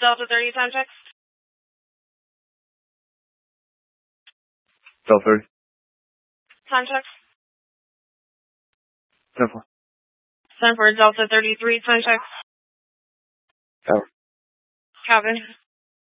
Delta 30, time check. Delta 30. Time check. 10-4. 10 for Delta 33, time check. Tower. Copy.